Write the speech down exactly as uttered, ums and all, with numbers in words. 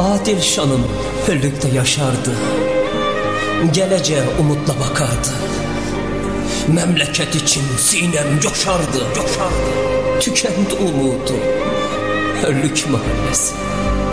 Adil şanım hüllükte yaşardı, geleceğe umutla bakardı. Memleket için sinem coşardı, coşardı. Tükendi umudu, Hürlük mahallesi.